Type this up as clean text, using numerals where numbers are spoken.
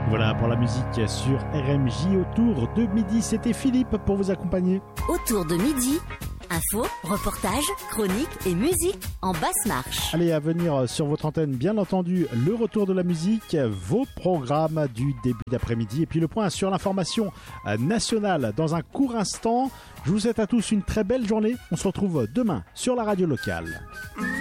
Voilà pour la musique sur RMJ autour de midi. C'était Philippe pour vous accompagner. Autour de midi, info, reportage, chronique et musique en basse marche. Allez, à venir sur votre antenne, bien entendu, le retour de la musique, vos programmes du début d'après-midi et puis le point sur l'information nationale dans un court instant. Je vous souhaite à tous une très belle journée. On se retrouve demain sur la radio locale.